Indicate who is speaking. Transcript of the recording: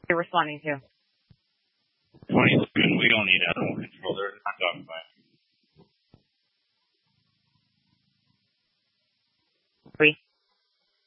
Speaker 1: you're responding to.
Speaker 2: 2011, we don't need animal control. They're not